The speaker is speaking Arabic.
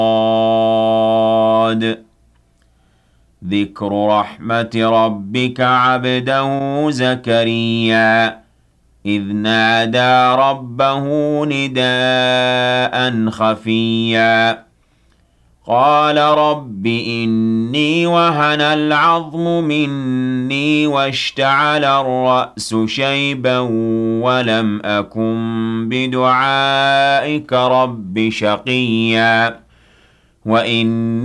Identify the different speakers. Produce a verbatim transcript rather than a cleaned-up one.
Speaker 1: ذكر رحمة ربك عبده زكريا إذ نادى ربه نداء خفيا قال رب إني وهن العظم مني واشتعل الرأس شيبا ولم أكن بدعائك رب شقيا وإن